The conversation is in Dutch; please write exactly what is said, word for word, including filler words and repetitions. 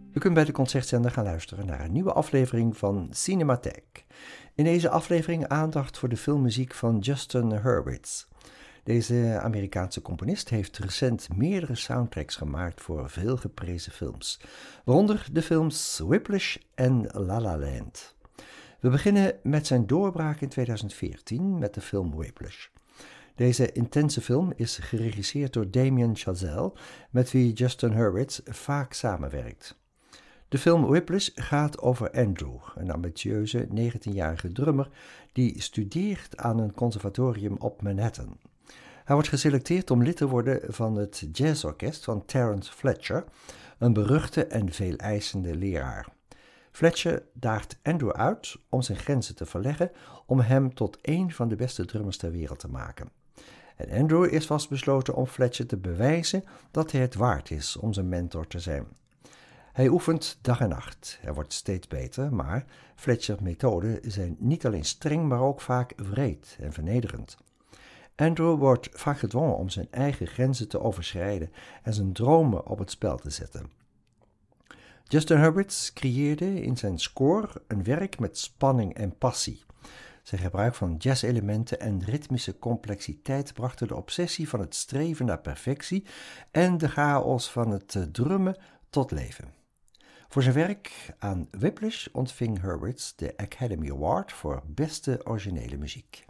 U kunt bij de Concertzender gaan luisteren naar een nieuwe aflevering van Cinematheek. In deze aflevering aandacht voor de filmmuziek van Justin Hurwitz. Deze Amerikaanse componist heeft recent meerdere soundtracks gemaakt voor veel geprezen films, waaronder de films Whiplash en La La Land. We beginnen met zijn doorbraak in tweeduizend veertien met de film Whiplash. Deze intense film is geregisseerd door Damien Chazelle, met wie Justin Hurwitz vaak samenwerkt. De film Whiplash gaat over Andrew, een ambitieuze negentienjarige drummer die studeert aan een conservatorium op Manhattan. Hij wordt geselecteerd om lid te worden van het jazzorkest van Terence Fletcher, een beruchte en veeleisende leraar. Fletcher daagt Andrew uit om zijn grenzen te verleggen om hem tot een van de beste drummers ter wereld te maken. En Andrew is vastbesloten om Fletcher te bewijzen dat hij het waard is om zijn mentor te zijn. Hij oefent dag en nacht. Hij wordt steeds beter, maar Fletcher's methoden zijn niet alleen streng, maar ook vaak wreed en vernederend. Andrew wordt vaak gedwongen om zijn eigen grenzen te overschrijden en zijn dromen op het spel te zetten. Justin Hurwitz creëerde in zijn score een werk met spanning en passie. Zijn gebruik van jazzelementen en ritmische complexiteit brachten de obsessie van het streven naar perfectie en de chaos van het drummen tot leven. Voor zijn werk aan Whiplash ontving Hurwitz de Academy Award voor beste originele muziek.